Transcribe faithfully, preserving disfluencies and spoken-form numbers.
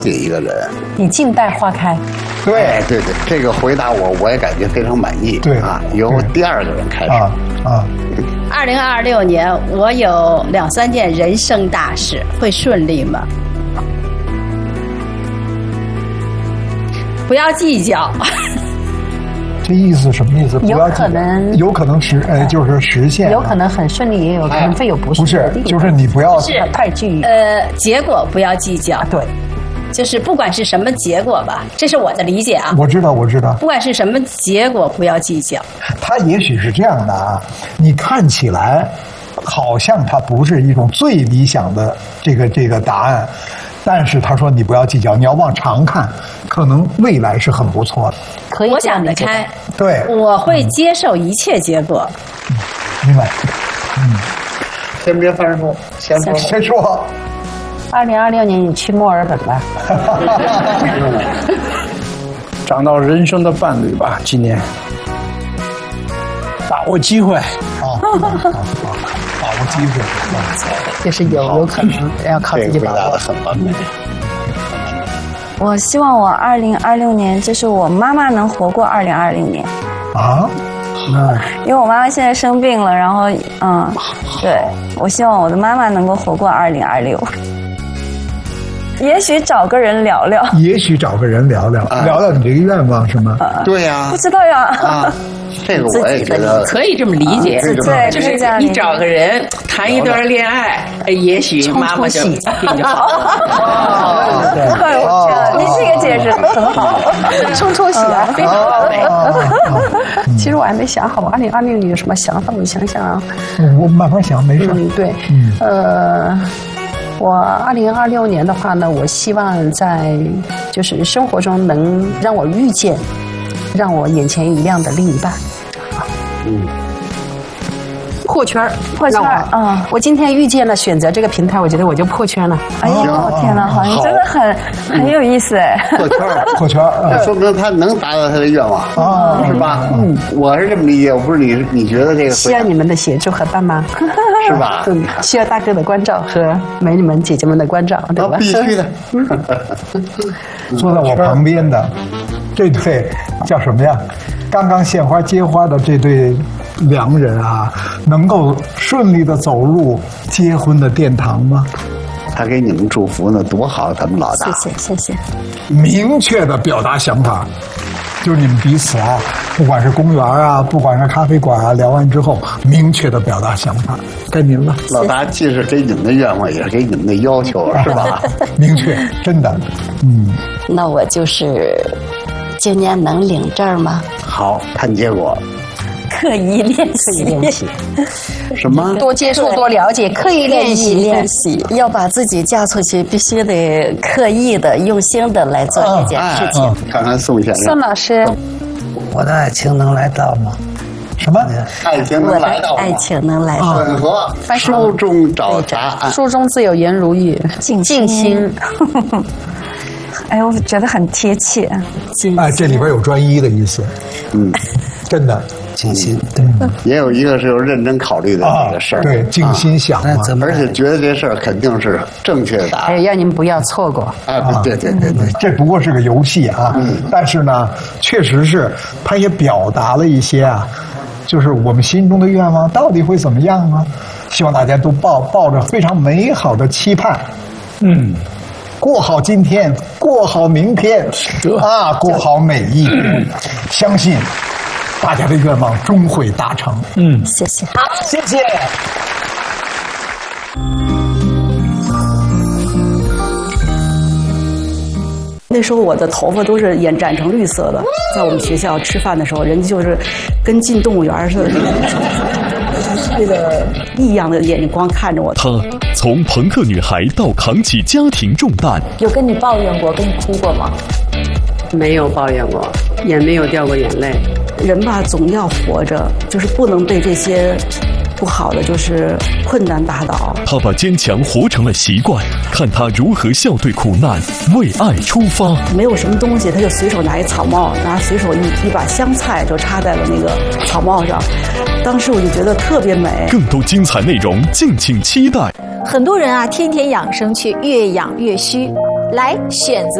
这一个人。 你静待花开。 对对对，这个回答我我也感觉非常满意。 对啊，由第二个人开始。 啊啊。 二零二六年我有两三件人生大事，会顺利吗？不要计较。 这意思什么意思？不要有可能有可能实呃，就是实现， 有可能很顺利，也有可能会有不顺的地方。 不是，就是你不要太具呃，结果不要计较。 对， 就是不管是什么结果吧，这是我的理解啊。 我知道，我知道。 不管是什么结果，不要计较。 他也许是这样的啊，你看起来好像它不是一种最理想的这个这个答案。但是他说你不要计较，你要往长看，可能未来是很不错的。 可以， 我想得开。 对， 我会接受一切结果。 嗯、明白。嗯， 先别翻书，先说。 先说。 二零二六年你去墨尔本吧。 找到人生的伴侣吧，今年把握机会。 啊，把握机会。 就是有有可能要靠自己把握。 很完美。 我希望我二零二六年，就是我妈妈能活过二零二零年。 啊？ 嗯，因为我妈妈现在生病了，然后嗯，对，我希望我的妈妈能够活过二零二六。也许找个人聊聊。 也许找个人聊聊，啊、聊聊你这个愿望是吗？ 啊、 对呀、啊。 不知道呀。 啊。这个我也觉得可以这么理解， 对， 就是你找个人谈一段恋爱，也许妈妈就病就好了。 对，你这个解释很好， 冲冲喜啊，非常完美。其实我还没想好，二零二六年有什么想法？我想想啊。 我慢慢想，没事。 嗯，对，嗯，呃。我二零二六年的话呢，我希望在就是生活中能让我遇见，让我眼前一亮的另一半。嗯，破圈破圈啊！ 我今天遇见了选择这个平台，我觉得我就破圈了。 哎呦天哪，好像真的很很有意思哎！ 破圈破圈， 说明他能达到他的愿望啊，是吧？嗯，我是这么理解，我不是你，你觉得这个需要你们的协助和帮忙， 是吧？ 嗯，需要大哥的关照和美女们、姐姐们的关照，对吧？ 必须的。 坐在我旁边的这对叫什么呀？刚刚献花结花的这对良人啊，能够顺利的走入结婚的殿堂吗？ 他给你们祝福呢，多好！咱们老大， 谢谢谢谢。 明确的表达想法，就是你们彼此啊，不管是公园啊，不管是咖啡馆啊，聊完之后，明确的表达想法，该您了。 老大既是给你们的愿望，也是给你们的要求，是吧？ 明确，真的，嗯。 那我就是今年能领证吗？ 好，看结果。 刻意练习， 练习。 什么？ 多接触，多了解，刻意练习， 练习。要把自己嫁出去，必须得刻意的、用心的来做这件事情。 哦哎、看看宋先生。 宋老师， 我的爱情能来到吗？ 什么？ 爱情能来到吗？ 爱情能来到。 审核，书中找答案。 书中自有颜如玉， 静静心。 哎，我觉得很贴切。 哎，这里边有专一的意思。嗯，真的。 静心，对， 也有一个是有认真考虑的这个事儿、啊， 对，静心想嘛， 而且觉得这事儿肯定是正确的答案。 哎，要你们不要错过。 哎，对对对对， 这不过是个游戏啊，嗯、但是呢，确实是他也表达了一些啊，就是我们心中的愿望到底会怎么样呢？希望大家都抱抱着非常美好的期盼，嗯，过好今天，过好明天，啊，过好每一天，相信。大家的愿望终会达成。 嗯，谢谢。 好，谢谢。 那时候我的头发都是眼染成绿色的，在我们学校吃饭的时候，人家就是跟进动物园似的，那个异样的眼睛光看着我。 她从朋克女孩到扛起家庭重担， 有跟你抱怨过、跟你哭过吗？ 没有抱怨过，也没有掉过眼泪。 人吧，总要活着，就是不能被这些不好的就是困难打倒。 他把坚强活成了习惯，看他如何笑对苦难，为爱出发。 没有什么东西，他就随手拿一草帽，拿随手一一把香菜就插在了那个草帽上。当时我就觉得特别美。 更多精彩内容，敬请期待。 很多人啊，天天养生却越养越虚。 来选择。